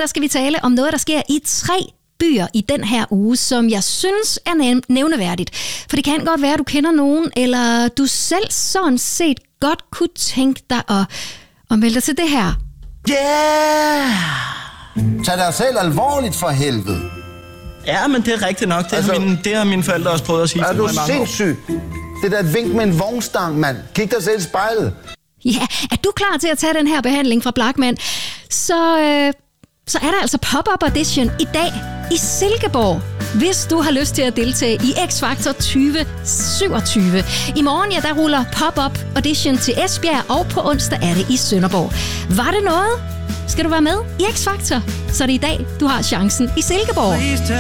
der skal vi tale om noget, der sker i 3 byer i den her uge, som jeg synes er nævneværdigt. For det kan godt være, at du kender nogen, eller du selv sådan set godt kunne tænke dig at melde dig til det her. Yeah! Tag dig selv alvorligt for helvede. Ja, men det er rigtigt nok. Det har mine forældre også prøvet at sige til mig i mange år. Er du sindssyg? Det er da et vink med en vognstang, mand. Kig dig selv i spejlet. Ja, er du klar til at tage den her behandling fra Blachman? Så er der altså pop-up audition i dag i Silkeborg, hvis du har lyst til at deltage i X-Factor 2027. I morgen, der ruller pop-up audition til Esbjerg, og på onsdag er det i Sønderborg. Var det noget? Skal du være med i X-Factor? Så er det i dag, du har chancen i Silkeborg.